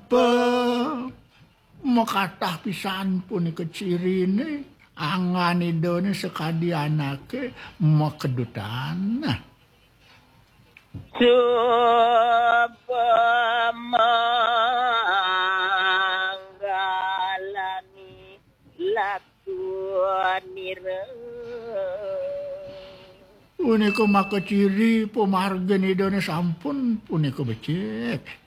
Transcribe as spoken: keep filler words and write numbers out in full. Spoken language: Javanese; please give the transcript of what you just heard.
sebab mekathah pisan punika cirine anganidone sekadi anake makedutan. Supamanggalani lakunire Punika maka ciri pamargenidone sampun punika becik.